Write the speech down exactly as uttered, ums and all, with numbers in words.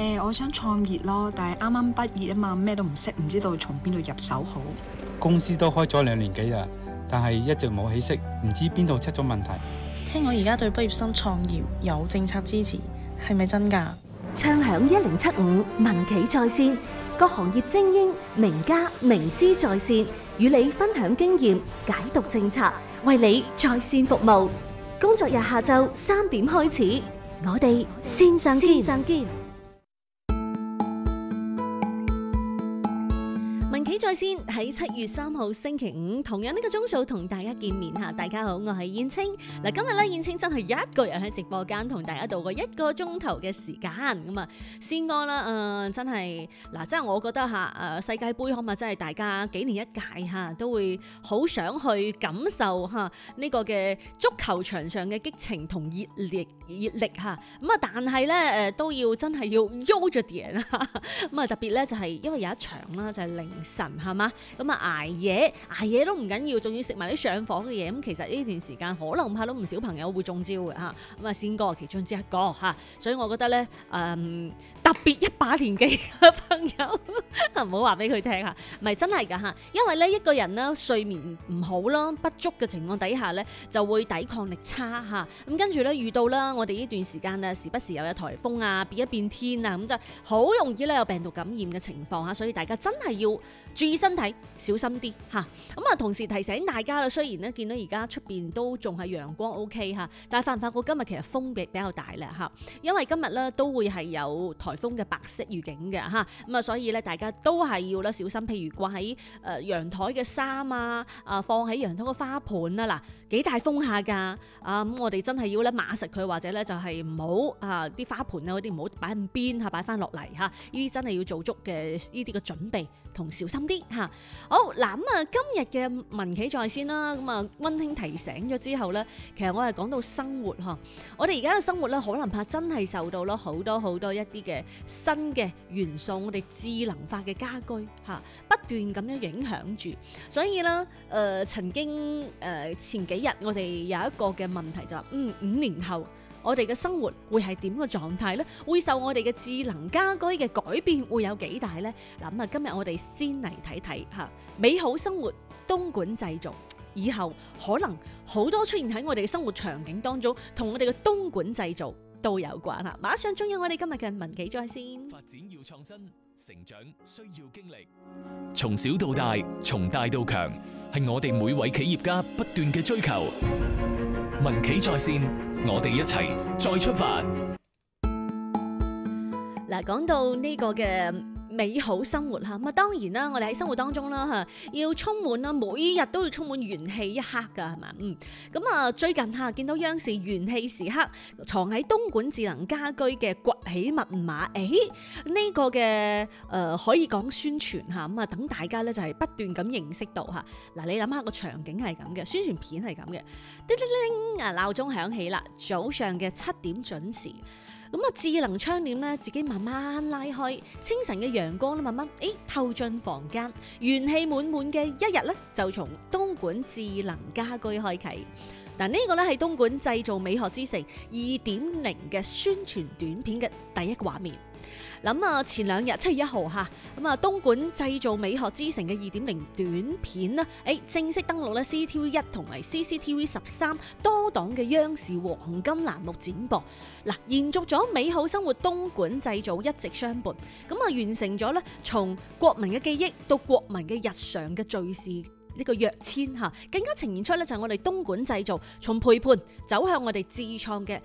誒，我想創業咯，但係啱啱畢業啊嘛，咩都唔識，唔知道從邊度入手好。 公司都開咗兩年幾啦，但係一直冇起色，唔知邊度出咗問題。 聽講而家對畢業生創業有政策支持，係咪真㗎？ 暢享一零七五民企在線，各行業精英、名家、名師在線，與你分享經驗，解讀政策，為你在線服務。工作日下晝三點開始，我哋線上見。線上見。民企在線喺七月三號星期五，同樣呢個鐘數同大家見面嚇。大家好，我係燕青。嗱，今日咧燕青真係一個人喺直播間同大家度過一個鐘頭嘅時間咁啊。先講啦，誒、呃、真係嗱，即係我覺得嚇誒世界盃可嘛，真係大家幾年一屆嚇，都會好想去感受嚇呢個嘅足球場上嘅激情同熱烈熱力嚇。咁啊，但係咧誒都要真係要悠着點啊。咁啊，特別咧就係因為有一場啦，就係凌晨係嘛，咁啊捱夜捱夜都唔緊要，仲要食埋啲上火嘅嘢。咁其實呢段時間可能怕到唔少朋友會中招嘅嚇。咁啊，仙哥係其中之一個嚇，所以我覺得咧誒、嗯、特別一把年紀嘅朋友唔好話俾佢聽嚇，唔係真係㗎嚇，因為咧一個人咧睡眠唔好啦、不足嘅情況底下咧，就會抵抗力差嚇。咁跟住咧遇到啦，我哋呢段時間啊，時不時又有颱風啊，變一變天啊，咁就好容易咧有病毒感染嘅情況嚇，所以大家真係要注意身體，小心啲嚇。咁啊，同時提醒大家啦，雖然咧見到而家出邊都仲係陽光 OK 嚇，但係發唔發覺今日其實風比比較大咧嚇，因為今日咧都會係有颱風嘅白色預警嘅嚇。咁啊，所以咧大家都係要咧小心，譬如掛喺誒陽台嘅衫啊，啊放喺陽台嘅花盆啊，嗱幾大風下㗎啊！咁我哋真係要咧碼實佢，或者咧就係唔好啊啲花盆啊嗰啲唔好擺喺邊嚇，擺翻落嚟嚇。呢啲真係要做足嘅呢啲嘅準備同小心啲嚇。好嗱，咁啊今日嘅民企在線啦，咁啊溫馨提醒咗之後咧，其實我係講到生活呵，我哋而家嘅生活咧可能怕真係受到咯好多好多一啲嘅新嘅元素，我哋智能化嘅家居嚇不斷咁樣影響住，所以咧誒、呃、曾經誒、呃、前幾日我哋有一個嘅問題就話、是，嗯五年後我哋嘅生活會係點嘅狀態咧？會受我哋嘅智能家居嘅改變會有幾大咧？嗱咁啊，今日我哋先嚟睇睇嚇美好生活東莞製造，以後可能好多出現喺我哋嘅生活場景當中，同我哋嘅東莞製造都有關嚇。馬上進入我哋今日嘅民企在線。 發展要創新，成長需要經歷。從小到大，從大到強，係我哋每位企業家不斷嘅追求。民企在線，我哋一齊再出發。 嗱，講到呢個嘅美好生活嚇，咁啊當然啦，我哋喺生活當中啦嚇，要充滿啦，每日都要充滿元氣一刻㗎，係嘛？嗯，咁啊最近嚇見到央視元氣時刻藏喺東莞智能家居嘅崛起密碼，誒、欸、呢、這個嘅誒、呃、可以講宣傳嚇，咁啊等大家咧就係不斷咁認識到嚇。嗱，你諗下個場景係咁嘅，宣傳片係咁嘅，叮叮叮啊鬧鐘響起啦，早上嘅七點準時。咁啊，智能窗簾咧，自己慢慢拉開，清晨嘅陽光咧，慢慢誒透進房間，元氣滿滿嘅一日咧，就從東莞智能家居開啟。嗱，呢個咧係東莞製造美學之城二點零嘅宣傳短片嘅第一個畫面。諗啊，前兩日七月一號嚇，咁啊東莞製造美學之城嘅二點零短片啦，誒正式登陸咧 C C T V 一同埋 C C T V 十三多檔嘅央視黃金欄目展播。嗱，延續咗美好生活東莞製造一直相伴，咁啊完成咗咧從國民嘅記憶到國民嘅日常嘅敘事。呢個躍遷嚇，更加呈現出咧就係我哋東莞製造從陪伴走向我哋自創嘅